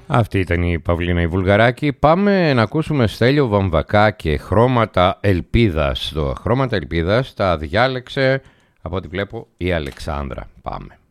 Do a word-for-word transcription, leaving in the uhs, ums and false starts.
Αυτή ήταν η Παυλίνα η Βουλγαράκη. Πάμε να ακούσουμε Στέλιο Βαμβακά και Χρώματα Ελπίδας. Το Χρώματα Ελπίδας τα διάλεξε, από ό,τι βλέπω, η Αλεξάνδρα. Πάμε.